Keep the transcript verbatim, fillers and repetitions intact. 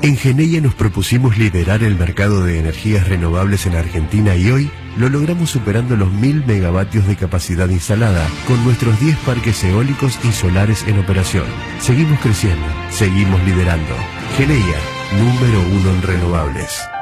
En Geneia nos propusimos liderar el mercado de energías renovables en Argentina y hoy lo logramos superando los mil megavatios de capacidad instalada con nuestros diez parques eólicos y solares en operación. Seguimos creciendo, seguimos liderando. Geneia, número uno en renovables.